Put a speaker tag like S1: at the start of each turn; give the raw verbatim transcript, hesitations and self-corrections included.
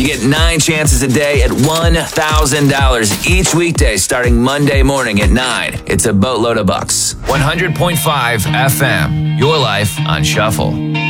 S1: get nine chances a day at one thousand dollars each weekday starting Monday morning at nine. It's a boatload of bucks. one hundred point five F M. Your life on Shuffle.